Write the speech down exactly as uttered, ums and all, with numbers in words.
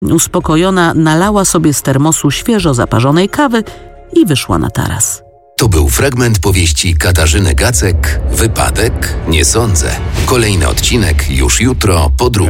Uspokojona nalała sobie z termosu świeżo zaparzonej kawy i wyszła na taras. To był fragment powieści Katarzyny Gacek „Wypadek? Nie sądzę”. Kolejny odcinek już jutro po drugiej.